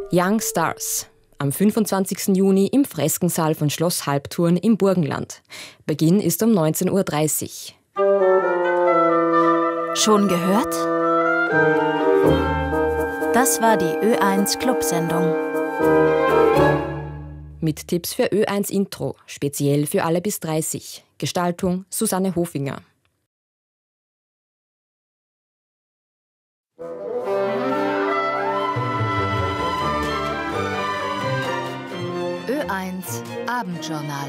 Young Stars. Am 25. Juni im Freskensaal von Schloss Halbturn im Burgenland. Beginn ist um 19:30 Uhr. Schon gehört? Das war die Ö1 Clubsendung. Mit Tipps für Ö1 Intro, speziell für alle bis 30. Gestaltung Susanne Hofinger. Ö1 Abendjournal.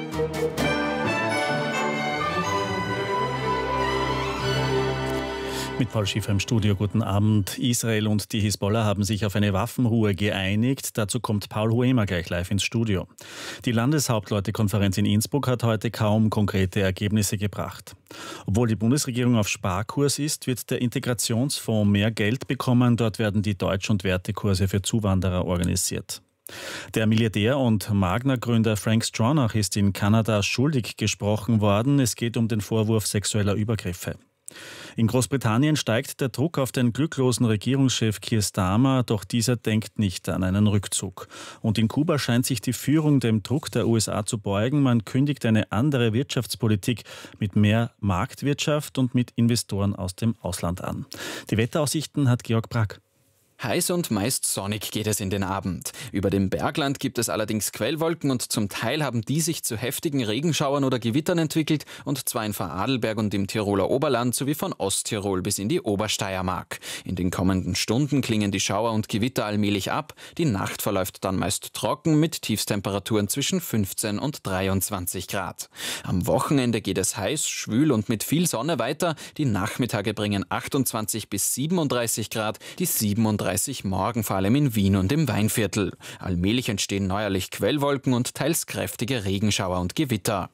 Mit Paul Schiffer im Studio, guten Abend. Israel und die Hisbollah haben sich auf eine Waffenruhe geeinigt. Dazu kommt Paul Huemer gleich live ins Studio. Die Landeshauptleutekonferenz in Innsbruck hat heute kaum konkrete Ergebnisse gebracht. Obwohl die Bundesregierung auf Sparkurs ist, wird der Integrationsfonds mehr Geld bekommen. Dort werden die Deutsch- und Wertekurse für Zuwanderer organisiert. Der Milliardär und Magna-Gründer Frank Stronach ist in Kanada schuldig gesprochen worden. Es geht um den Vorwurf sexueller Übergriffe. In Großbritannien steigt der Druck auf den glücklosen Regierungschef Keir Starmer, doch dieser denkt nicht an einen Rückzug. Und in Kuba scheint sich die Führung dem Druck der USA zu beugen. Man kündigt eine andere Wirtschaftspolitik mit mehr Marktwirtschaft und mit Investoren aus dem Ausland an. Die Wetteraussichten hat Georg Brack. Heiß und meist sonnig geht es in den Abend. Über dem Bergland gibt es allerdings Quellwolken und zum Teil haben die sich zu heftigen Regenschauern oder Gewittern entwickelt, und zwar in Vorarlberg und im Tiroler Oberland sowie von Osttirol bis in die Obersteiermark. In den kommenden Stunden klingen die Schauer und Gewitter allmählich ab. Die Nacht verläuft dann meist trocken mit Tiefstemperaturen zwischen 15 und 23 Grad. Am Wochenende geht es heiß, schwül und mit viel Sonne weiter. Die Nachmittage bringen 28 bis 37 Grad, die 37 morgen vor allem in Wien und im Weinviertel. Allmählich entstehen neuerlich Quellwolken und teils kräftige Regenschauer und Gewitter.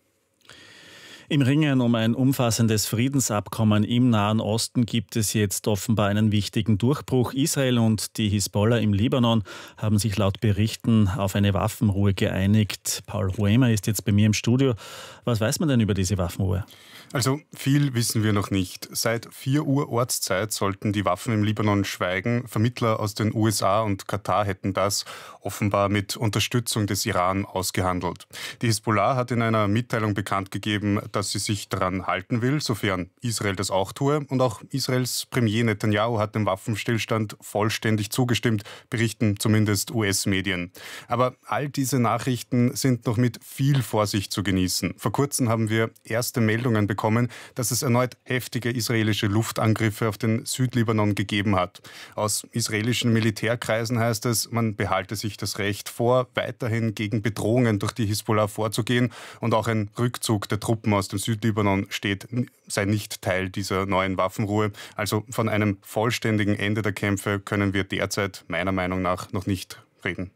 Im Ringen um ein umfassendes Friedensabkommen im Nahen Osten gibt es jetzt offenbar einen wichtigen Durchbruch. Israel und die Hisbollah im Libanon haben sich laut Berichten auf eine Waffenruhe geeinigt. Paul Huemer ist jetzt bei mir im Studio. Was weiß man denn über diese Waffenruhe? Also viel wissen wir noch nicht. Seit 4 Uhr Ortszeit sollten die Waffen im Libanon schweigen. Vermittler aus den USA und Katar hätten das offenbar mit Unterstützung des Iran ausgehandelt. Die Hisbollah hat in einer Mitteilung bekannt gegeben, dass sie sich daran halten will, sofern Israel das auch tue. Und auch Israels Premier Netanyahu hat dem Waffenstillstand vollständig zugestimmt, berichten zumindest US-Medien. Aber all diese Nachrichten sind noch mit viel Vorsicht zu genießen. Vor kurzem haben wir erste Meldungen bekommen, dass es erneut heftige israelische Luftangriffe auf den Südlibanon gegeben hat. Aus israelischen Militärkreisen heißt es, man behalte sich das Recht vor, weiterhin gegen Bedrohungen durch die Hisbollah vorzugehen, und auch ein Rückzug der Truppen aus dem Südlibanon sei nicht Teil dieser neuen Waffenruhe. Also von einem vollständigen Ende der Kämpfe können wir derzeit meiner Meinung nach noch nicht reden.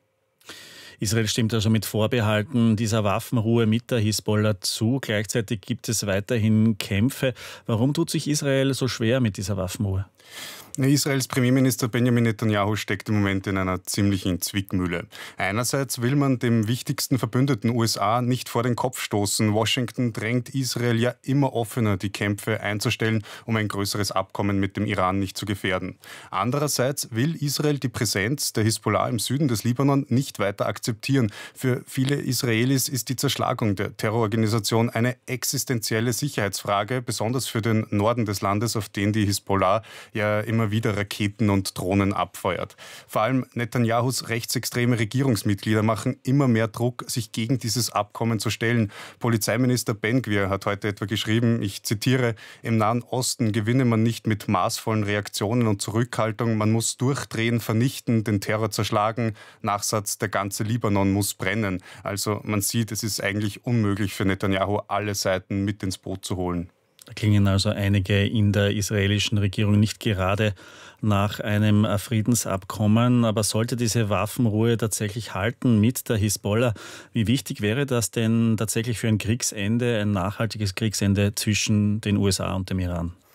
Israel stimmt also mit Vorbehalten dieser Waffenruhe mit der Hisbollah zu. Gleichzeitig gibt es weiterhin Kämpfe. Warum tut sich Israel so schwer mit dieser Waffenruhe? Israels Premierminister Benjamin Netanyahu steckt im Moment in einer ziemlichen Zwickmühle. Einerseits will man dem wichtigsten Verbündeten USA nicht vor den Kopf stoßen. Washington drängt Israel ja immer offener, die Kämpfe einzustellen, um ein größeres Abkommen mit dem Iran nicht zu gefährden. Andererseits will Israel die Präsenz der Hisbollah im Süden des Libanon nicht weiter akzeptieren. Für viele Israelis ist die Zerschlagung der Terrororganisation eine existenzielle Sicherheitsfrage, besonders für den Norden des Landes, auf den die Hisbollah ja immer wieder Raketen und Drohnen abfeuert. Vor allem Netanyahus rechtsextreme Regierungsmitglieder machen immer mehr Druck, sich gegen dieses Abkommen zu stellen. Polizeiminister Ben Gvir hat heute etwa geschrieben, ich zitiere, im Nahen Osten gewinne man nicht mit maßvollen Reaktionen und Zurückhaltung, man muss durchdrehen, vernichten, den Terror zerschlagen. Nachsatz, der ganze Libanon muss brennen. Also man sieht, es ist eigentlich unmöglich für Netanyahu, alle Seiten mit ins Boot zu holen. Da klingen also einige in der israelischen Regierung nicht gerade nach einem Friedensabkommen. Aber sollte diese Waffenruhe tatsächlich halten mit der Hisbollah, wie wichtig wäre das denn tatsächlich für ein Kriegsende, ein nachhaltiges Kriegsende zwischen den USA und dem Iran?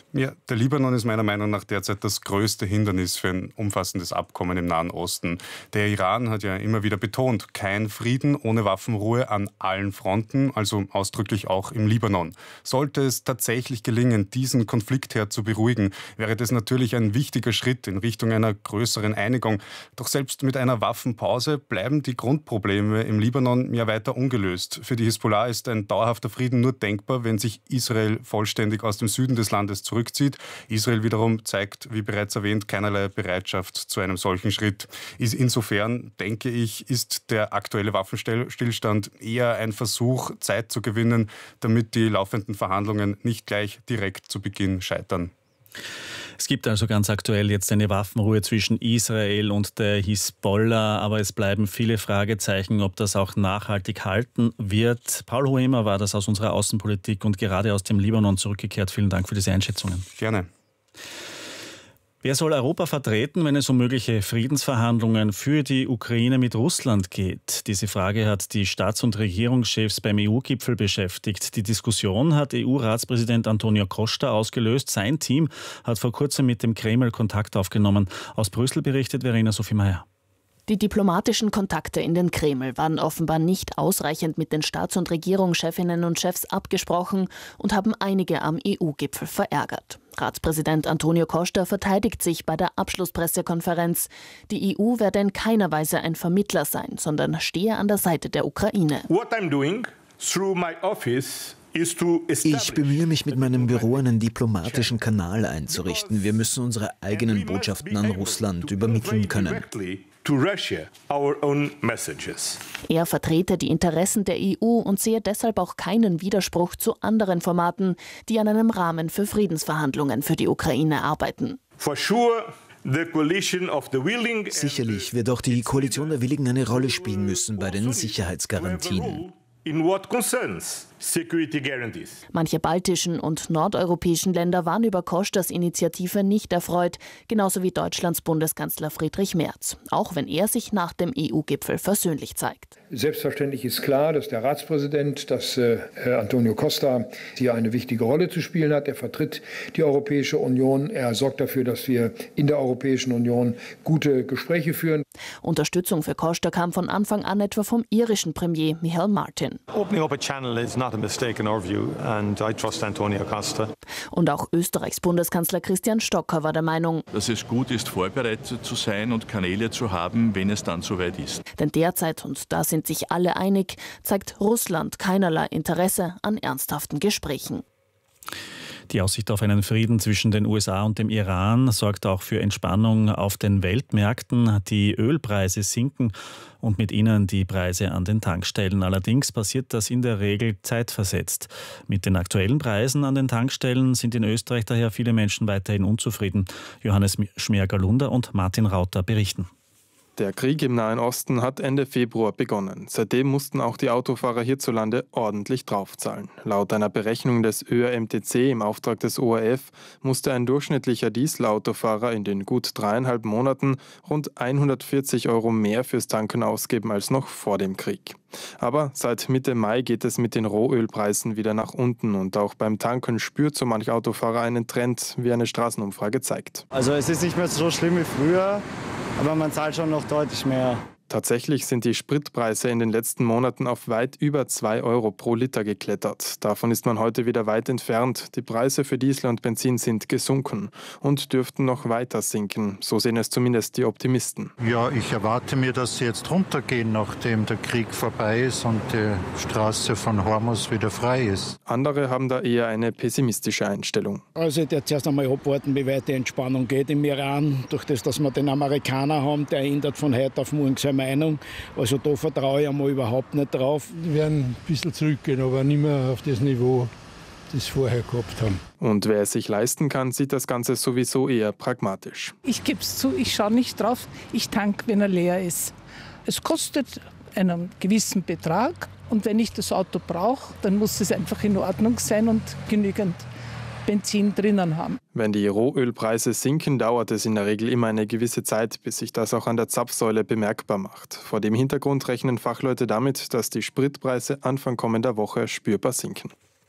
Ja, der Libanon ist meiner Meinung nach derzeit das größte Hindernis für ein umfassendes Abkommen im Nahen Osten. Der Iran hat ja immer wieder betont, kein Frieden ohne Waffenruhe an allen Fronten, also ausdrücklich auch im Libanon. Sollte es tatsächlich gelingen, diesen Konfliktherd zu beruhigen, wäre das natürlich ein wichtiger Schritt in Richtung einer größeren Einigung. Doch selbst mit einer Waffenpause bleiben die Grundprobleme im Libanon ja weiter ungelöst. Für die Hisbollah ist ein dauerhafter Frieden nur denkbar, wenn sich Israel vollständig aus dem Süden des Landes zurückzieht. Israel wiederum zeigt, wie bereits erwähnt, keinerlei Bereitschaft zu einem solchen Schritt. Insofern, denke ich, ist der aktuelle Waffenstillstand eher ein Versuch, Zeit zu gewinnen, damit die laufenden Verhandlungen nicht gleich direkt zu Beginn scheitern. Es gibt also ganz aktuell jetzt eine Waffenruhe zwischen Israel und der Hisbollah, aber es bleiben viele Fragezeichen, ob das auch nachhaltig halten wird. Paul Hoemer war das aus unserer Außenpolitik und gerade aus dem Libanon zurückgekehrt. Vielen Dank für diese Einschätzungen. Gerne. Wer soll Europa vertreten, wenn es um mögliche Friedensverhandlungen für die Ukraine mit Russland geht? Diese Frage hat die Staats- und Regierungschefs beim EU-Gipfel beschäftigt. Die Diskussion hat EU-Ratspräsident Antonio Costa ausgelöst. Sein Team hat vor kurzem mit dem Kreml Kontakt aufgenommen. Aus Brüssel berichtet Verena Sophie Meyer. Die diplomatischen Kontakte in den Kreml waren offenbar nicht ausreichend mit den Staats- und Regierungschefinnen und Chefs abgesprochen und haben einige am EU-Gipfel verärgert. Ratspräsident Antonio Costa verteidigt sich bei der Abschlusspressekonferenz. Die EU werde in keiner Weise ein Vermittler sein, sondern stehe an der Seite der Ukraine. What I'm doing through my office Ich bemühe mich, mit meinem Büro einen diplomatischen Kanal einzurichten. Wir müssen unsere eigenen Botschaften an Russland übermitteln können. Er vertrete die Interessen der EU und sehe deshalb auch keinen Widerspruch zu anderen Formaten, die an einem Rahmen für Friedensverhandlungen für die Ukraine arbeiten. Sicherlich wird auch die Koalition der Willigen eine Rolle spielen müssen bei den Sicherheitsgarantien. Manche baltischen und nordeuropäischen Länder waren über Costas Initiative nicht erfreut, genauso wie Deutschlands Bundeskanzler Friedrich Merz, auch wenn er sich nach dem EU-Gipfel versöhnlich zeigt. Selbstverständlich ist klar, dass der Ratspräsident, dass Antonio Costa hier eine wichtige Rolle zu spielen hat. Er vertritt die Europäische Union. Er sorgt dafür, dass wir in der Europäischen Union gute Gespräche führen. Unterstützung für Costa kam von Anfang an etwa vom irischen Premier Michael Martin. Opening up a channel is not a mistake in our view, and I trust Antonio Costa. Und auch Österreichs Bundeskanzler Christian Stocker war der Meinung, dass es gut ist, vorbereitet zu sein und Kanäle zu haben, wenn es dann soweit ist. Denn derzeit, und da sind sich alle einig, zeigt Russland keinerlei Interesse an ernsthaften Gesprächen. Die Aussicht auf einen Frieden zwischen den USA und dem Iran sorgt auch für Entspannung auf den Weltmärkten. Die Ölpreise sinken und mit ihnen die Preise an den Tankstellen. Allerdings passiert das in der Regel zeitversetzt. Mit den aktuellen Preisen an den Tankstellen sind in Österreich daher viele Menschen weiterhin unzufrieden. Johannes Schmerger-Lunder und Martin Rauter berichten. Der Krieg im Nahen Osten hat Ende Februar begonnen. Seitdem mussten auch die Autofahrer hierzulande ordentlich draufzahlen. Laut einer Berechnung des ÖRMTC im Auftrag des ORF musste ein durchschnittlicher Dieselautofahrer in den gut 3,5 Monaten rund 140 € mehr fürs Tanken ausgeben als noch vor dem Krieg. Aber seit Mitte Mai geht es mit den Rohölpreisen wieder nach unten und auch beim Tanken spürt so manch Autofahrer einen Trend, wie eine Straßenumfrage zeigt. Also es ist nicht mehr so schlimm wie früher, aber man zahlt schon noch deutlich mehr. Tatsächlich sind die Spritpreise in den letzten Monaten auf weit über 2 € pro Liter geklettert. Davon ist man heute wieder weit entfernt. Die Preise für Diesel und Benzin sind gesunken und dürften noch weiter sinken. So sehen es zumindest die Optimisten. Ja, ich erwarte mir, dass sie jetzt runtergehen, nachdem der Krieg vorbei ist und die Straße von Hormuz wieder frei ist. Andere haben da eher eine pessimistische Einstellung. Also ich werde zuerst einmal abwarten, wie weit die Entspannung geht im Iran. Durch das, dass wir den Amerikaner haben, der ändert von heute auf morgen seine Meinung. Also da vertraue ich einmal überhaupt nicht drauf. Wir werden ein bisschen zurückgehen, aber nicht mehr auf das Niveau, das wir vorher gehabt haben. Und wer es sich leisten kann, sieht das Ganze sowieso eher pragmatisch. Ich gebe es zu, ich schaue nicht drauf, ich tanke, wenn er leer ist. Es kostet einen gewissen Betrag und wenn ich das Auto brauche, dann muss es einfach in Ordnung sein und genügend Benzin drinnen haben. Wenn die Rohölpreise sinken, dauert es in der Regel immer eine gewisse Zeit, bis sich das auch an der Zapfsäule bemerkbar macht. Vor dem Hintergrund rechnen Fachleute damit, dass die Spritpreise Anfang kommender Woche spürbar sinken.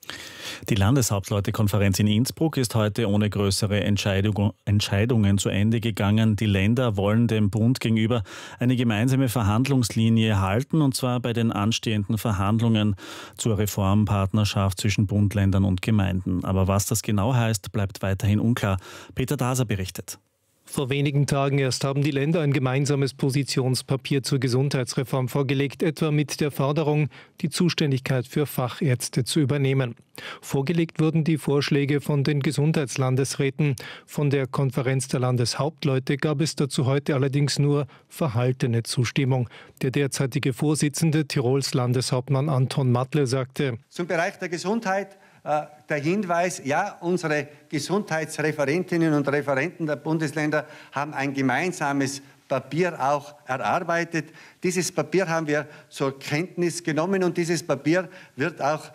Die Landeshauptleutekonferenz in Innsbruck ist heute ohne größere Entscheidungen zu Ende gegangen. Die Länder wollen dem Bund gegenüber eine gemeinsame Verhandlungslinie halten, und zwar bei den anstehenden Verhandlungen zur Reformpartnerschaft zwischen Bund, Ländern und Gemeinden. Aber was das genau heißt, bleibt weiterhin unklar. Peter Daser berichtet. Vor wenigen Tagen erst haben die Länder ein gemeinsames Positionspapier zur Gesundheitsreform vorgelegt, etwa mit der Forderung, die Zuständigkeit für Fachärzte zu übernehmen. Vorgelegt wurden die Vorschläge von den Gesundheitslandesräten. Von der Konferenz der Landeshauptleute gab es dazu heute allerdings nur verhaltene Zustimmung. Der derzeitige Vorsitzende Tirols Landeshauptmann Anton Matle sagte: Zum Bereich der Gesundheit der Hinweis, ja, unsere Gesundheitsreferentinnen und Referenten der Bundesländer haben ein gemeinsames Papier auch erarbeitet. Dieses Papier haben wir zur Kenntnis genommen und dieses Papier wird auch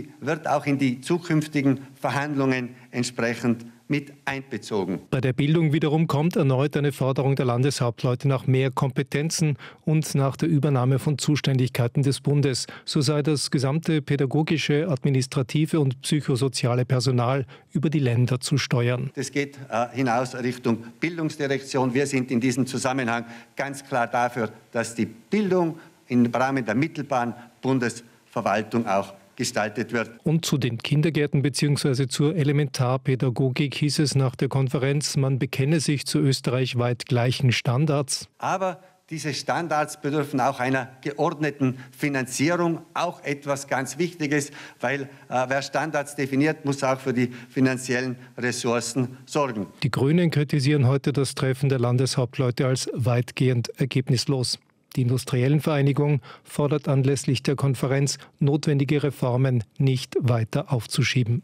in die zukünftigen Verhandlungen entsprechend mit einbezogen. Bei der Bildung wiederum kommt erneut eine Forderung der Landeshauptleute nach mehr Kompetenzen und nach der Übernahme von Zuständigkeiten des Bundes. So sei das gesamte pädagogische, administrative und psychosoziale Personal über die Länder zu steuern. Das geht hinaus Richtung Bildungsdirektion. Wir sind in diesem Zusammenhang ganz klar dafür, dass die Bildung im Rahmen der mittelbaren Bundesverwaltung auch gestaltet wird. Und zu den Kindergärten bzw. zur Elementarpädagogik hieß es nach der Konferenz, man bekenne sich zu österreichweit gleichen Standards. Aber diese Standards bedürfen auch einer geordneten Finanzierung, auch etwas ganz Wichtiges, weil wer Standards definiert, muss auch für die finanziellen Ressourcen sorgen. Die Grünen kritisieren heute das Treffen der Landeshauptleute als weitgehend ergebnislos. Die Industriellenvereinigung fordert anlässlich der Konferenz, notwendige Reformen nicht weiter aufzuschieben.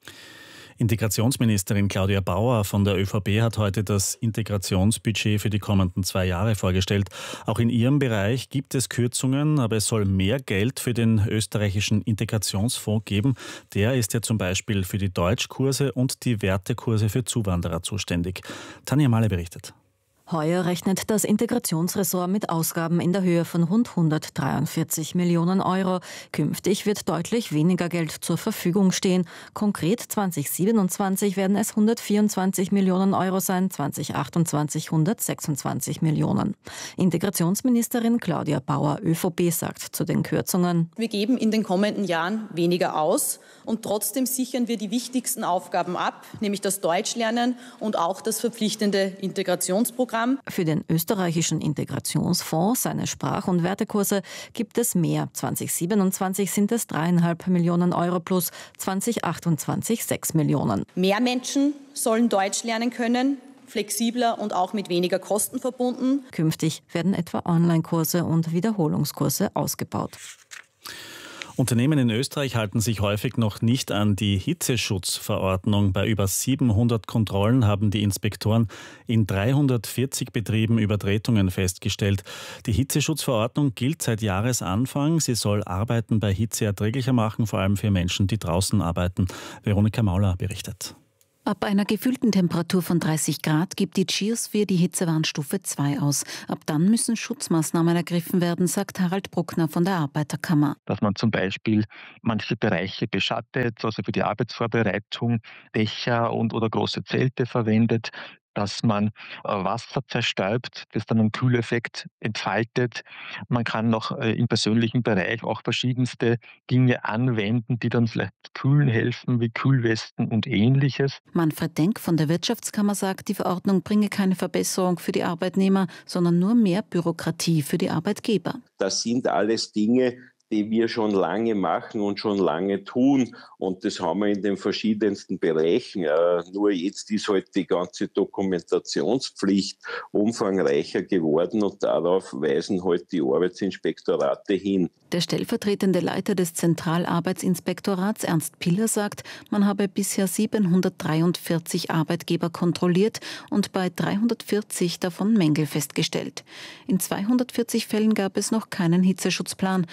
Integrationsministerin Claudia Bauer von der ÖVP hat heute das Integrationsbudget für die kommenden 2 Jahre vorgestellt. Auch in ihrem Bereich gibt es Kürzungen, aber es soll mehr Geld für den österreichischen Integrationsfonds geben. Der ist ja zum Beispiel für die Deutschkurse und die Wertekurse für Zuwanderer zuständig. Tanja Mahle berichtet. Heuer rechnet das Integrationsressort mit Ausgaben in der Höhe von rund 143 Millionen Euro. Künftig wird deutlich weniger Geld zur Verfügung stehen. Konkret 2027 werden es 124 Millionen Euro sein, 2028 126 Millionen. Integrationsministerin Claudia Bauer, ÖVP, sagt zu den Kürzungen: Wir geben in den kommenden Jahren weniger aus und trotzdem sichern wir die wichtigsten Aufgaben ab, nämlich das Deutschlernen und auch das verpflichtende Integrationsprogramm. Für den österreichischen Integrationsfonds, seine Sprach- und Wertekurse, gibt es mehr. 2027 sind es 3,5 Millionen Euro plus 2028 6 Millionen. Mehr Menschen sollen Deutsch lernen können, flexibler und auch mit weniger Kosten verbunden. Künftig werden etwa Online-Kurse und Wiederholungskurse ausgebaut. Unternehmen in Österreich halten sich häufig noch nicht an die Hitzeschutzverordnung. Bei über 700 Kontrollen haben die Inspektoren in 340 Betrieben Übertretungen festgestellt. Die Hitzeschutzverordnung gilt seit Jahresanfang. Sie soll Arbeiten bei Hitze erträglicher machen, vor allem für Menschen, die draußen arbeiten. Veronika Mauler berichtet. Ab einer gefühlten Temperatur von 30 Grad gibt die Geosphäre die Hitzewarnstufe 2 aus. Ab dann müssen Schutzmaßnahmen ergriffen werden, sagt Harald Bruckner von der Arbeiterkammer. Dass man zum Beispiel manche Bereiche beschattet, also für die Arbeitsvorbereitung Dächer oder große Zelte verwendet, dass man Wasser zerstäubt, das dann einen Kühleffekt entfaltet. Man kann noch im persönlichen Bereich auch verschiedenste Dinge anwenden, die dann vielleicht kühlen helfen, wie Kühlwesten und Ähnliches. Manfred Denk von der Wirtschaftskammer sagt, die Verordnung bringe keine Verbesserung für die Arbeitnehmer, sondern nur mehr Bürokratie für die Arbeitgeber. Das sind alles Dinge, die wir schon lange machen und schon lange tun. Und das haben wir in den verschiedensten Bereichen. Nur jetzt ist halt die ganze Dokumentationspflicht umfangreicher geworden und darauf weisen halt die Arbeitsinspektorate hin. Der stellvertretende Leiter des Zentralarbeitsinspektorats Ernst Piller sagt, man habe bisher 743 Arbeitgeber kontrolliert und bei 340 davon Mängel festgestellt. In 240 Fällen gab es noch keinen Hitzeschutzplan.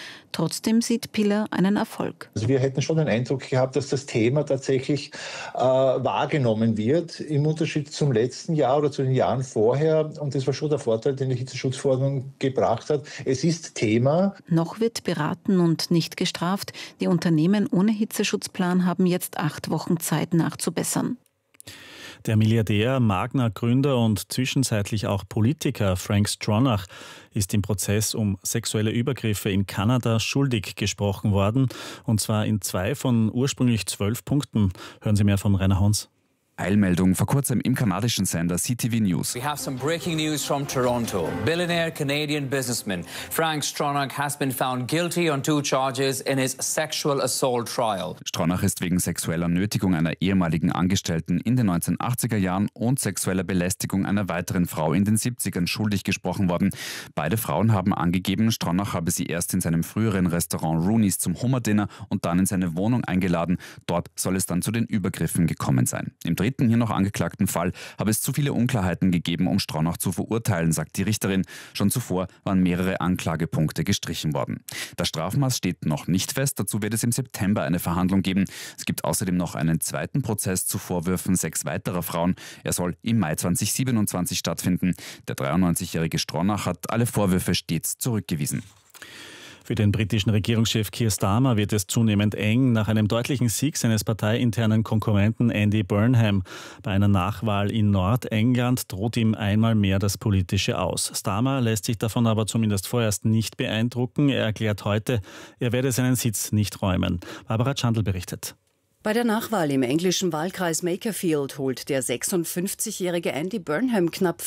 Trotzdem sieht Piller einen Erfolg. Also wir hätten schon den Eindruck gehabt, dass das Thema tatsächlich wahrgenommen wird, im Unterschied zum letzten Jahr oder zu den Jahren vorher. Und das war schon der Vorteil, den die Hitzeschutzverordnung gebracht hat. Es ist Thema. Noch wird beraten und nicht gestraft. Die Unternehmen ohne Hitzeschutzplan haben jetzt 8 Wochen Zeit nachzubessern. Der Milliardär, Magna-Gründer und zwischenzeitlich auch Politiker Frank Stronach ist im Prozess um sexuelle Übergriffe in Kanada schuldig gesprochen worden. Und zwar in 2 von ursprünglich 12 Punkten. Hören Sie mehr von Rainer Hons. Eilmeldung vor kurzem im kanadischen Sender CTV News. We have some breaking news from Toronto. Billionaire Canadian businessman Frank Stronach has been found guilty on 2 charges in his sexual assault trial. Stronach ist wegen sexueller Nötigung einer ehemaligen Angestellten in den 1980er Jahren und sexueller Belästigung einer weiteren Frau in den 70ern schuldig gesprochen worden. Beide Frauen haben angegeben, Stronach habe sie erst in seinem früheren Restaurant Rooney's zum Hummerdinner und dann in seine Wohnung eingeladen. Dort soll es dann zu den Übergriffen gekommen sein. Im dritten hier noch angeklagten Fall habe es zu viele Unklarheiten gegeben, um Stronach zu verurteilen, sagt die Richterin. Schon zuvor waren mehrere Anklagepunkte gestrichen worden. Das Strafmaß steht noch nicht fest, dazu wird es im September eine Verhandlung geben. Es gibt außerdem noch einen zweiten Prozess zu Vorwürfen 6 weiterer Frauen. Er soll im Mai 2027 stattfinden. Der 93-jährige Stronach hat alle Vorwürfe stets zurückgewiesen. Für den britischen Regierungschef Keir Starmer wird es zunehmend eng nach einem deutlichen Sieg seines parteiinternen Konkurrenten Andy Burnham. Bei einer Nachwahl in Nordengland droht ihm einmal mehr das Politische Aus. Starmer lässt sich davon aber zumindest vorerst nicht beeindrucken. Er erklärt heute, er werde seinen Sitz nicht räumen. Barbara Chandl berichtet. Bei der Nachwahl im englischen Wahlkreis Makerfield holt der 56-jährige Andy Burnham knapp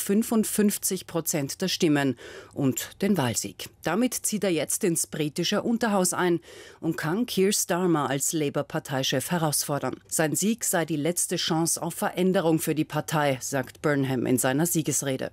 55% der Stimmen und den Wahlsieg. Damit zieht er jetzt ins britische Unterhaus ein und kann Keir Starmer als Labour-Parteichef herausfordern. Sein Sieg sei die letzte Chance auf Veränderung für die Partei, sagt Burnham in seiner Siegesrede.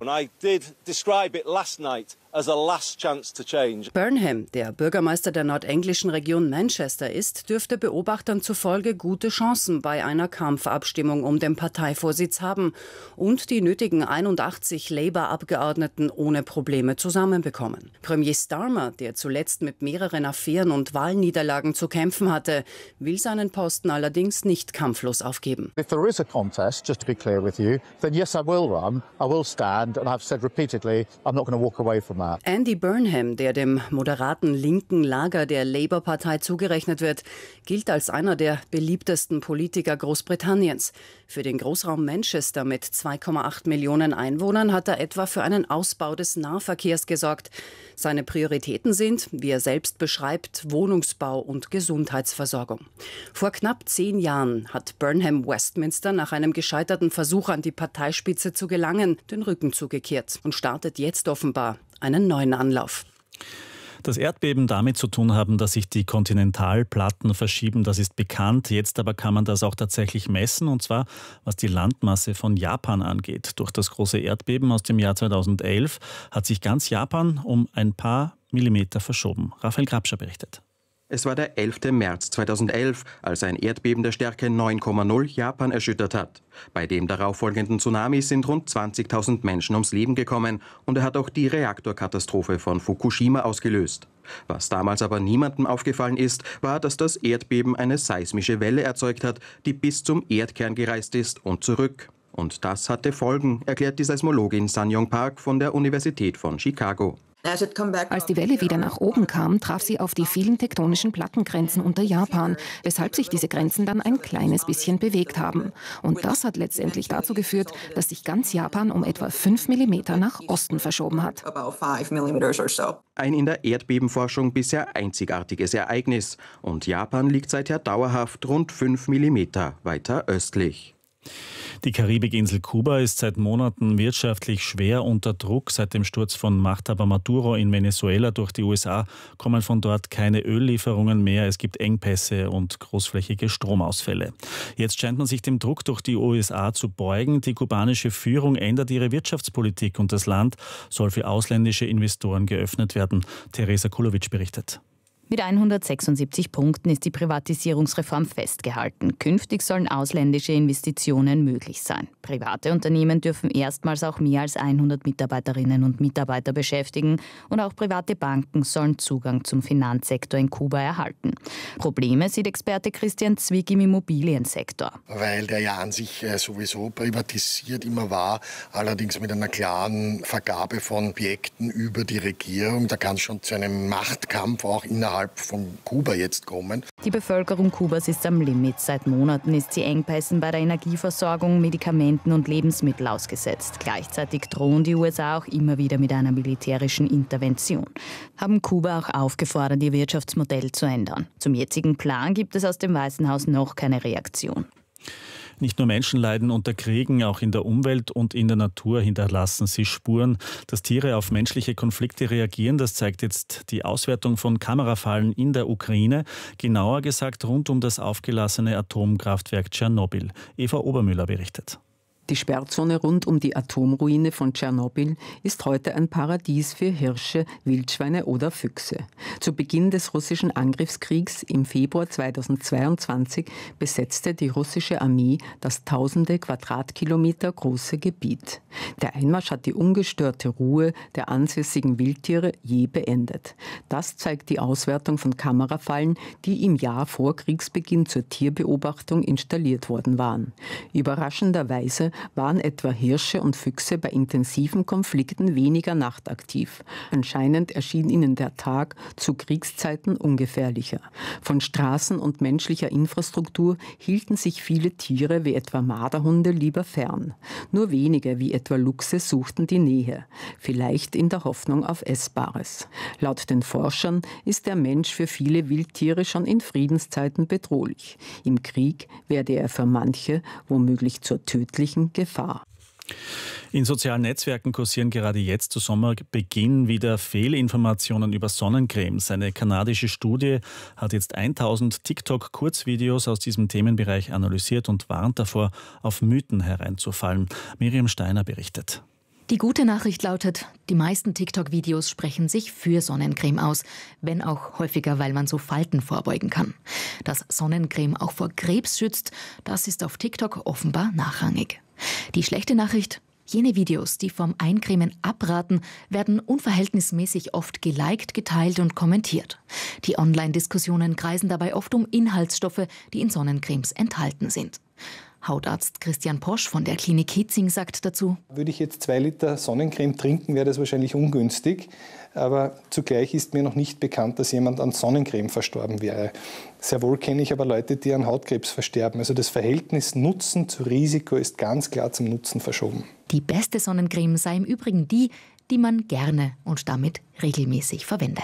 Burnham, der Bürgermeister der nordenglischen Region Manchester ist, dürfte Beobachtern zufolge gute Chancen bei einer Kampfabstimmung um den Parteivorsitz haben und die nötigen 81 Labour-Abgeordneten ohne Probleme zusammenbekommen. Premier Starmer, der zuletzt mit mehreren Affären und Wahlniederlagen zu kämpfen hatte, will seinen Posten allerdings nicht kampflos aufgeben. If there is a contest, just to be clear with you, then yes, I will run, I will stand, and I've said repeatedly, I'm not going to walk away from that. Andy Burnham, der dem moderaten linken Lager der Labour-Partei zugerechnet wird, gilt als einer der beliebtesten Politiker Großbritanniens. Für den Großraum Manchester mit 2,8 Millionen Einwohnern hat er etwa für einen Ausbau des Nahverkehrs gesorgt. Seine Prioritäten sind, wie er selbst beschreibt, Wohnungsbau und Gesundheitsversorgung. Vor knapp 10 Jahren hat Burnham Westminster nach einem gescheiterten Versuch an die Parteispitze zu gelangen, den Rücken zugekehrt und startet jetzt offenbar einen neuen Anlauf. Das Erdbeben damit zu tun haben, dass sich die Kontinentalplatten verschieben, das ist bekannt. Jetzt aber kann man das auch tatsächlich messen, und zwar was die Landmasse von Japan angeht. Durch das große Erdbeben aus dem Jahr 2011 hat sich ganz Japan um ein paar Millimeter verschoben. Raphael Grabscher berichtet. Es war der 11. März 2011, als ein Erdbeben der Stärke 9,0 Japan erschüttert hat. Bei dem darauffolgenden Tsunami sind rund 20.000 Menschen ums Leben gekommen und er hat auch die Reaktorkatastrophe von Fukushima ausgelöst. Was damals aber niemandem aufgefallen ist, war, dass das Erdbeben eine seismische Welle erzeugt hat, die bis zum Erdkern gereist ist und zurück. Und das hatte Folgen, erklärt die Seismologin Sang-Yong Park von der Universität von Chicago. Als die Welle wieder nach oben kam, traf sie auf die vielen tektonischen Plattengrenzen unter Japan, weshalb sich diese Grenzen dann ein kleines bisschen bewegt haben. Und das hat letztendlich dazu geführt, dass sich ganz Japan um etwa 5 Millimeter nach Osten verschoben hat. Ein in der Erdbebenforschung bisher einzigartiges Ereignis. Und Japan liegt seither dauerhaft rund 5 Millimeter weiter östlich. Die Karibikinsel Kuba ist seit Monaten wirtschaftlich schwer unter Druck. Seit dem Sturz von Machthaber Maduro in Venezuela durch die USA kommen von dort keine Öllieferungen mehr. Es gibt Engpässe und großflächige Stromausfälle. Jetzt scheint man sich dem Druck durch die USA zu beugen. Die kubanische Führung ändert ihre Wirtschaftspolitik und das Land soll für ausländische Investoren geöffnet werden. Teresa Kulovic berichtet. Mit 176 Punkten ist die Privatisierungsreform festgehalten. Künftig sollen ausländische Investitionen möglich sein. Private Unternehmen dürfen erstmals auch mehr als 100 Mitarbeiterinnen und Mitarbeiter beschäftigen und auch private Banken sollen Zugang zum Finanzsektor in Kuba erhalten. Probleme sieht Experte Christian Zwick im Immobiliensektor. Weil der ja an sich sowieso privatisiert immer war, allerdings mit einer klaren Vergabe von Objekten über die Regierung. Da kann es schon zu einem Machtkampf auch innerhalb von Kuba jetzt kommen. Die Bevölkerung Kubas ist am Limit. Seit Monaten ist sie Engpässen bei der Energieversorgung, Medikamenten und Lebensmittel ausgesetzt. Gleichzeitig drohen die USA auch immer wieder mit einer militärischen Intervention. Haben Kuba auch aufgefordert, ihr Wirtschaftsmodell zu ändern. Zum jetzigen Plan gibt es aus dem Weißen Haus noch keine Reaktion. Nicht nur Menschen leiden unter Kriegen, auch in der Umwelt und in der Natur hinterlassen sie Spuren. Dass Tiere auf menschliche Konflikte reagieren, das zeigt jetzt die Auswertung von Kamerafallen in der Ukraine. Genauer gesagt rund um das aufgelassene Atomkraftwerk Tschernobyl. Eva Obermüller berichtet. Die Sperrzone rund um die Atomruine von Tschernobyl ist heute ein Paradies für Hirsche, Wildschweine oder Füchse. Zu Beginn des russischen Angriffskriegs im Februar 2022 besetzte die russische Armee das tausende Quadratkilometer große Gebiet. Der Einmarsch hat die ungestörte Ruhe der ansässigen Wildtiere je beendet. Das zeigt die Auswertung von Kamerafallen, die im Jahr vor Kriegsbeginn zur Tierbeobachtung installiert worden waren. Überraschenderweise waren etwa Hirsche und Füchse bei intensiven Konflikten weniger nachtaktiv. Anscheinend erschien ihnen der Tag zu Kriegszeiten ungefährlicher. Von Straßen und menschlicher Infrastruktur hielten sich viele Tiere wie etwa Marderhunde lieber fern. Nur wenige wie etwa Luchse suchten die Nähe, vielleicht in der Hoffnung auf Essbares. Laut den Forschern ist der Mensch für viele Wildtiere schon in Friedenszeiten bedrohlich. Im Krieg werde er für manche womöglich zur tödlichen Gefahr. In sozialen Netzwerken kursieren gerade jetzt zu Sommerbeginn wieder Fehlinformationen über Sonnencremes. Eine kanadische Studie hat jetzt 1000 TikTok-Kurzvideos aus diesem Themenbereich analysiert und warnt davor, auf Mythen hereinzufallen. Miriam Steiner berichtet. Die gute Nachricht lautet, die meisten TikTok-Videos sprechen sich für Sonnencreme aus, wenn auch häufiger, weil man so Falten vorbeugen kann. Dass Sonnencreme auch vor Krebs schützt, das ist auf TikTok offenbar nachrangig. Die schlechte Nachricht: Jene Videos, die vom Eincremen abraten, werden unverhältnismäßig oft geliked, geteilt und kommentiert. Die Online-Diskussionen kreisen dabei oft um Inhaltsstoffe, die in Sonnencremes enthalten sind. Hautarzt Christian Posch von der Klinik Hitzing sagt dazu: Würde ich jetzt 2 Liter Sonnencreme trinken, wäre das wahrscheinlich ungünstig. Aber zugleich ist mir noch nicht bekannt, dass jemand an Sonnencreme verstorben wäre. Sehr wohl kenne ich aber Leute, die an Hautkrebs versterben. Also das Verhältnis Nutzen zu Risiko ist ganz klar zum Nutzen verschoben. Die beste Sonnencreme sei im Übrigen die, die man gerne und damit regelmäßig verwende.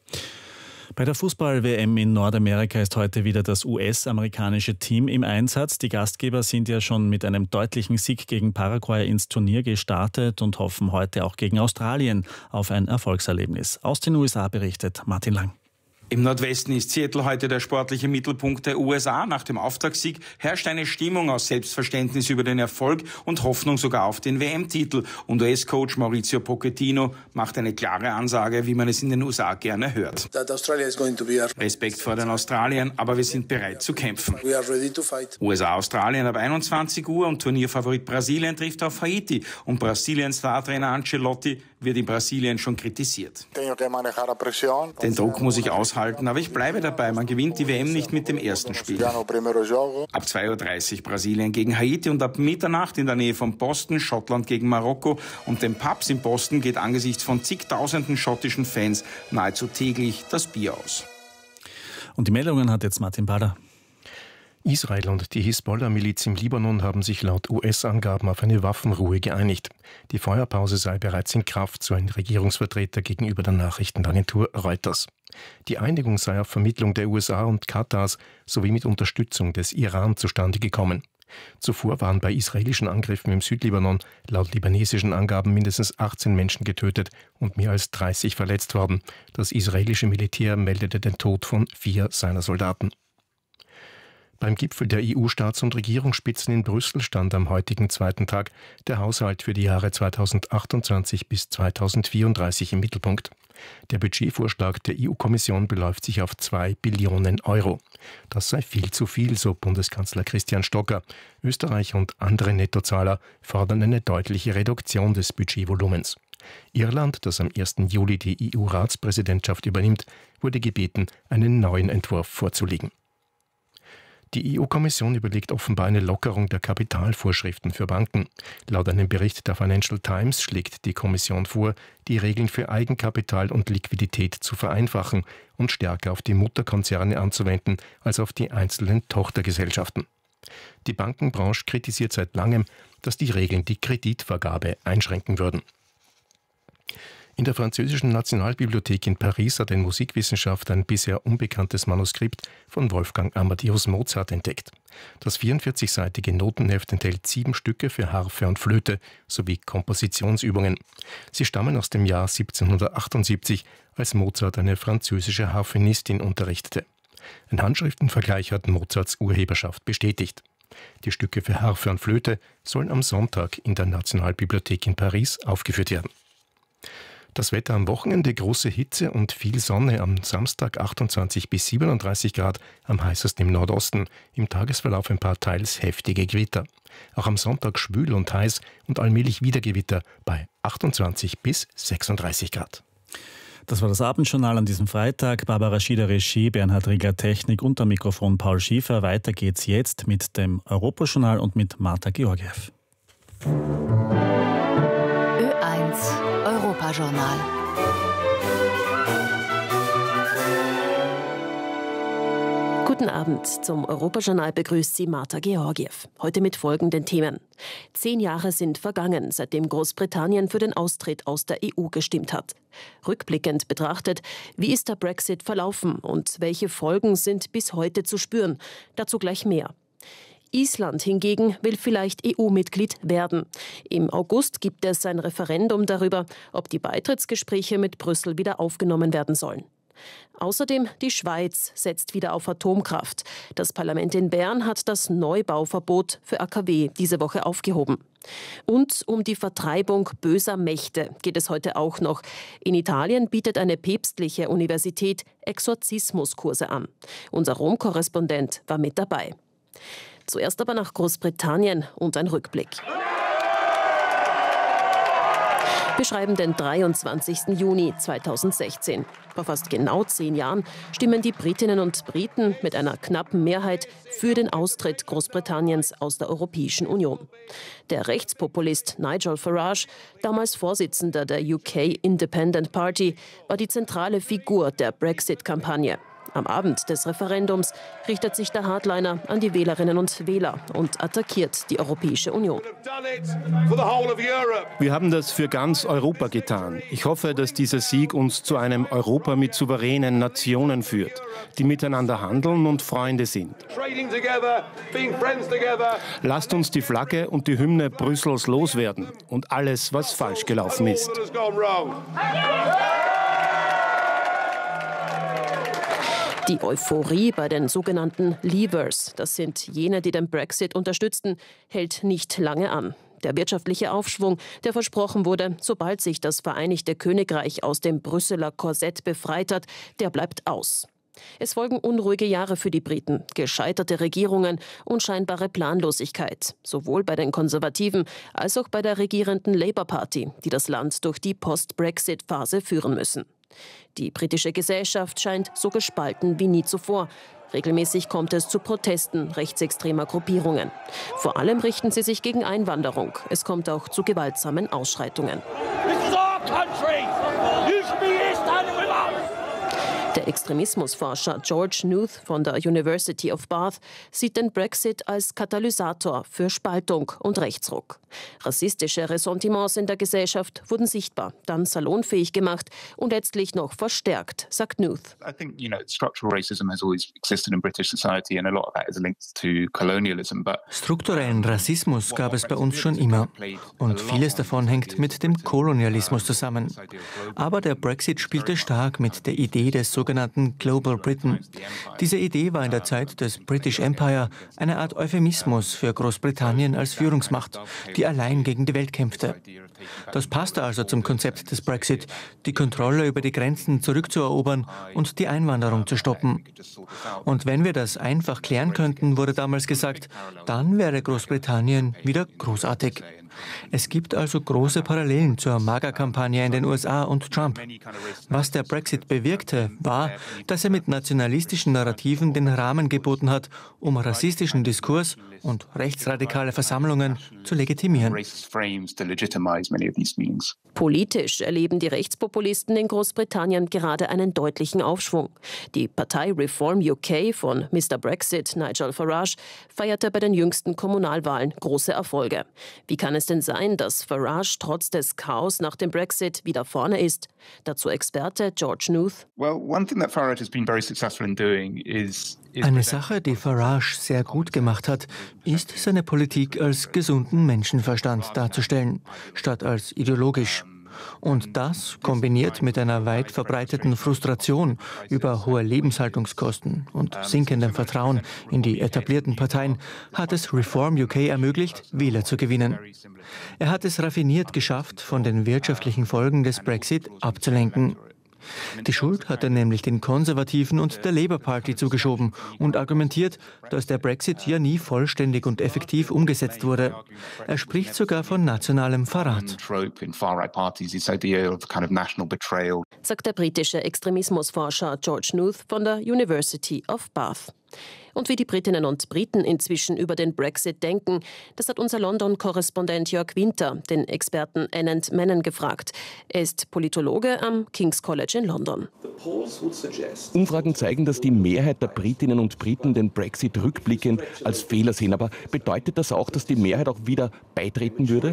Bei der Fußball-WM in Nordamerika ist heute wieder das US-amerikanische Team im Einsatz. Die Gastgeber sind ja schon mit einem deutlichen Sieg gegen Paraguay ins Turnier gestartet und hoffen heute auch gegen Australien auf ein Erfolgserlebnis. Aus den USA berichtet Martin Lang. Im Nordwesten ist Seattle heute der sportliche Mittelpunkt der USA. Nach dem Auftaktsieg herrscht eine Stimmung aus Selbstverständnis über den Erfolg und Hoffnung sogar auf den WM-Titel. Und US-Coach Mauricio Pochettino macht eine klare Ansage, wie man es in den USA gerne hört. Respekt vor den Australiern, aber wir sind bereit zu kämpfen. USA-Australien ab 21 Uhr und Turnierfavorit Brasilien trifft auf Haiti. Und Brasiliens Startrainer Ancelotti wird in Brasilien schon kritisiert. Den Druck muss ich aushalten, aber ich bleibe dabei. Man gewinnt die WM nicht mit dem ersten Spiel. Ab 2:30 Uhr Brasilien gegen Haiti und ab Mitternacht in der Nähe von Boston Schottland gegen Marokko. Und den Pubs in Boston geht angesichts von zigtausenden schottischen Fans nahezu täglich das Bier aus. Und die Meldungen hat jetzt Martin Bader. Israel und die Hisbollah-Miliz im Libanon haben sich laut US-Angaben auf eine Waffenruhe geeinigt. Die Feuerpause sei bereits in Kraft, so ein Regierungsvertreter gegenüber der Nachrichtenagentur Reuters. Die Einigung sei auf Vermittlung der USA und Katars sowie mit Unterstützung des Iran zustande gekommen. Zuvor waren bei israelischen Angriffen im Südlibanon laut libanesischen Angaben mindestens 18 Menschen getötet und mehr als 30 verletzt worden. Das israelische Militär meldete den Tod von 4 seiner Soldaten. Beim Gipfel der EU-Staats- und Regierungsspitzen in Brüssel stand am heutigen zweiten Tag der Haushalt für die Jahre 2028 bis 2034 im Mittelpunkt. Der Budgetvorschlag der EU-Kommission beläuft sich auf 2 Billionen Euro. Das sei viel zu viel, so Bundeskanzler Christian Stocker. Österreich und andere Nettozahler fordern eine deutliche Reduktion des Budgetvolumens. Irland, das am 1. Juli die EU-Ratspräsidentschaft übernimmt, wurde gebeten, einen neuen Entwurf vorzulegen. Die EU-Kommission überlegt offenbar eine Lockerung der Kapitalvorschriften für Banken. Laut einem Bericht der Financial Times schlägt die Kommission vor, die Regeln für Eigenkapital und Liquidität zu vereinfachen und stärker auf die Mutterkonzerne anzuwenden als auf die einzelnen Tochtergesellschaften. Die Bankenbranche kritisiert seit langem, dass die Regeln die Kreditvergabe einschränken würden. In der französischen Nationalbibliothek in Paris hat ein Musikwissenschaftler ein bisher unbekanntes Manuskript von Wolfgang Amadeus Mozart entdeckt. Das 44-seitige Notenheft enthält 7 Stücke für Harfe und Flöte sowie Kompositionsübungen. Sie stammen aus dem Jahr 1778, als Mozart eine französische Harfenistin unterrichtete. Ein Handschriftenvergleich hat Mozarts Urheberschaft bestätigt. Die Stücke für Harfe und Flöte sollen am Sonntag in der Nationalbibliothek in Paris aufgeführt werden. Das Wetter am Wochenende: große Hitze und viel Sonne, am Samstag 28 bis 37 Grad, am heißesten im Nordosten, im Tagesverlauf ein paar teils heftige Gewitter. Auch am Sonntag schwül und heiß und allmählich wieder Gewitter bei 28 bis 36 Grad. Das war das Abendjournal an diesem Freitag. Barbara Schieder Regie, Bernhard Rieger Technik, und am Mikrofon Paul Schiefer. Weiter geht's jetzt mit dem Europajournal und mit Marta Georgiev. Ö1 Europajournal. Guten Abend. Zum Europajournal begrüßt Sie Marta Georgiev. Heute mit folgenden Themen. 10 Jahre sind vergangen, seitdem Großbritannien für den Austritt aus der EU gestimmt hat. Rückblickend betrachtet, wie ist der Brexit verlaufen und welche Folgen sind bis heute zu spüren? Dazu gleich mehr. Island hingegen will vielleicht EU-Mitglied werden. Im August gibt es ein Referendum darüber, ob die Beitrittsgespräche mit Brüssel wieder aufgenommen werden sollen. Außerdem die Schweiz setzt wieder auf Atomkraft. Das Parlament in Bern hat das Neubauverbot für AKW diese Woche aufgehoben. Und um die Vertreibung böser Mächte geht es heute auch noch. In Italien bietet eine päpstliche Universität Exorzismuskurse an. Unser Rom-Korrespondent war mit dabei. Zuerst aber nach Großbritannien und ein Rückblick. Wir schreiben den 23. Juni 2016. Vor fast genau 10 Jahren stimmen die Britinnen und Briten mit einer knappen Mehrheit für den Austritt Großbritanniens aus der Europäischen Union. Der Rechtspopulist Nigel Farage, damals Vorsitzender der UK Independent Party, war die zentrale Figur der Brexit-Kampagne. Am Abend des Referendums richtet sich der Hardliner an die Wählerinnen und Wähler und attackiert die Europäische Union. Wir haben das für ganz Europa getan. Ich hoffe, dass dieser Sieg uns zu einem Europa mit souveränen Nationen führt, die miteinander handeln und Freunde sind. Lasst uns die Flagge und die Hymne Brüssels loswerden und alles, was falsch gelaufen ist. Die Euphorie bei den sogenannten Leavers, das sind jene, die den Brexit unterstützten, hält nicht lange an. Der wirtschaftliche Aufschwung, der versprochen wurde, sobald sich das Vereinigte Königreich aus dem Brüsseler Korsett befreit hat, der bleibt aus. Es folgen unruhige Jahre für die Briten, gescheiterte Regierungen und scheinbare Planlosigkeit, sowohl bei den Konservativen als auch bei der regierenden Labour Party, die das Land durch die Post-Brexit-Phase führen müssen. Die britische Gesellschaft scheint so gespalten wie nie zuvor. Regelmäßig kommt es zu Protesten rechtsextremer Gruppierungen. Vor allem richten sie sich gegen Einwanderung. Es kommt auch zu gewaltsamen Ausschreitungen. Der Extremismusforscher George Knuth von der University of Bath sieht den Brexit als Katalysator für Spaltung und Rechtsruck. Rassistische Ressentiments in der Gesellschaft wurden sichtbar, dann salonfähig gemacht und letztlich noch verstärkt, sagt Knuth. I think, structural racism has always existed in British society and a lot of that is linked to colonialism. Strukturellen Rassismus gab es bei uns schon immer und vieles davon hängt mit dem Kolonialismus zusammen. Aber der Brexit spielte stark mit der Idee des sogenannten sogenannten Global Britain. Diese Idee war in der Zeit des British Empire eine Art Euphemismus für Großbritannien als Führungsmacht, die allein gegen die Welt kämpfte. Das passte also zum Konzept des Brexit, die Kontrolle über die Grenzen zurückzuerobern und die Einwanderung zu stoppen. Und wenn wir das einfach klären könnten, wurde damals gesagt, dann wäre Großbritannien wieder großartig. Es gibt also große Parallelen zur MAGA-Kampagne in den USA und Trump. Was der Brexit bewirkte, war, dass er mit nationalistischen Narrativen den Rahmen geboten hat, um rassistischen Diskurs und rechtsradikale Versammlungen zu legitimieren. Politisch erleben die Rechtspopulisten in Großbritannien gerade einen deutlichen Aufschwung. Die Partei Reform UK von Mr. Brexit, Nigel Farage, feierte bei den jüngsten Kommunalwahlen große Erfolge. Wie kann es denn sein, dass Farage trotz des Chaos nach dem Brexit wieder vorne ist? Dazu Experte George Knuth. Eine Sache, die Farage sehr gut gemacht hat, ist, seine Politik als gesunden Menschenverstand darzustellen, statt als ideologisch. Und das, kombiniert mit einer weit verbreiteten Frustration über hohe Lebenshaltungskosten und sinkendem Vertrauen in die etablierten Parteien, hat es Reform UK ermöglicht, Wähler zu gewinnen. Er hat es raffiniert geschafft, von den wirtschaftlichen Folgen des Brexit abzulenken. Die Schuld hat er nämlich den Konservativen und der Labour Party zugeschoben und argumentiert, dass der Brexit ja nie vollständig und effektiv umgesetzt wurde. Er spricht sogar von nationalem Verrat. Sagt der britische Extremismusforscher George Knuth von der University of Bath. Und wie die Britinnen und Briten inzwischen über den Brexit denken, das hat unser London-Korrespondent Jörg Winter den Experten Anand Menon gefragt. Er ist Politologe am King's College in London. Umfragen zeigen, dass die Mehrheit der Britinnen und Briten den Brexit rückblickend als Fehler sehen. Aber bedeutet das auch, dass die Mehrheit auch wieder beitreten würde?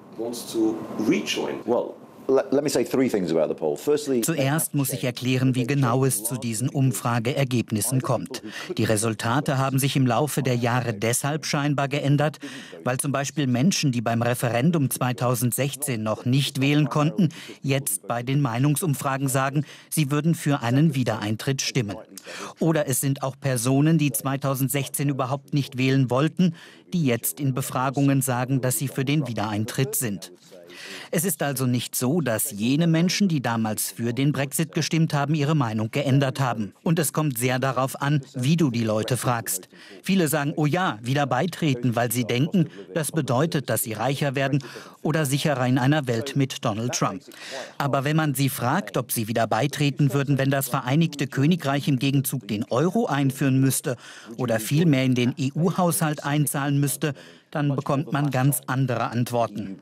Zuerst muss ich erklären, wie genau es zu diesen Umfrageergebnissen kommt. Die Resultate haben sich im Laufe der Jahre deshalb scheinbar geändert, weil zum Beispiel Menschen, die beim Referendum 2016 noch nicht wählen konnten, jetzt bei den Meinungsumfragen sagen, sie würden für einen Wiedereintritt stimmen. Oder es sind auch Personen, die 2016 überhaupt nicht wählen wollten, die jetzt in Befragungen sagen, dass sie für den Wiedereintritt sind. Es ist also nicht so, dass jene Menschen, die damals für den Brexit gestimmt haben, ihre Meinung geändert haben. Und es kommt sehr darauf an, wie du die Leute fragst. Viele sagen, oh ja, wieder beitreten, weil sie denken, das bedeutet, dass sie reicher werden oder sicherer in einer Welt mit Donald Trump. Aber wenn man sie fragt, ob sie wieder beitreten würden, wenn das Vereinigte Königreich im Gegenzug den Euro einführen müsste oder viel mehr in den EU-Haushalt einzahlen müsste, dann bekommt man ganz andere Antworten.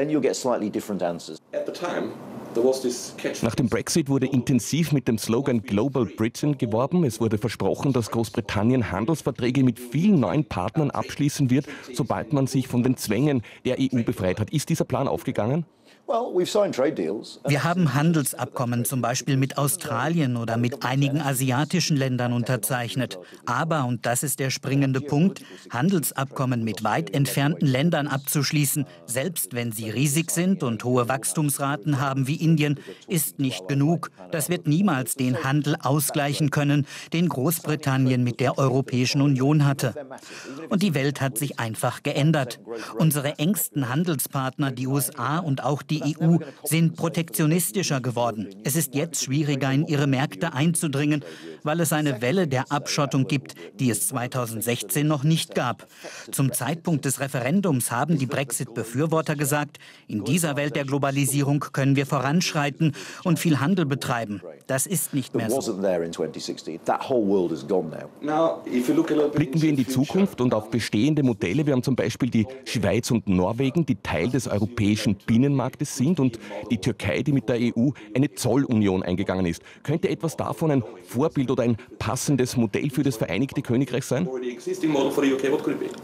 Nach dem Brexit wurde intensiv mit dem Slogan Global Britain geworben. Es wurde versprochen, dass Großbritannien Handelsverträge mit vielen neuen Partnern abschließen wird, sobald man sich von den Zwängen der EU befreit hat. Ist dieser Plan aufgegangen? Wir haben Handelsabkommen zum Beispiel mit Australien oder mit einigen asiatischen Ländern unterzeichnet. Aber, und das ist der springende Punkt, Handelsabkommen mit weit entfernten Ländern abzuschließen, selbst wenn sie riesig sind und hohe Wachstumsraten haben wie Indien, ist nicht genug. Das wird niemals den Handel ausgleichen können, den Großbritannien mit der Europäischen Union hatte. Und die Welt hat sich einfach geändert. Unsere engsten Handelspartner, die USA und auch die EU, sind protektionistischer geworden. Es ist jetzt schwieriger, in ihre Märkte einzudringen, weil es eine Welle der Abschottung gibt, die es 2016 noch nicht gab. Zum Zeitpunkt des Referendums haben die Brexit-Befürworter gesagt, in dieser Welt der Globalisierung können wir voranschreiten und viel Handel betreiben. Das ist nicht mehr so. Blicken wir in die Zukunft und auf bestehende Modelle. Wir haben zum Beispiel die Schweiz und Norwegen, die Teil des europäischen Binnenmarktes sind, und die Türkei, die mit der EU eine Zollunion eingegangen ist. Könnte etwas davon ein Vorbild oder ein passendes Modell für das Vereinigte Königreich sein?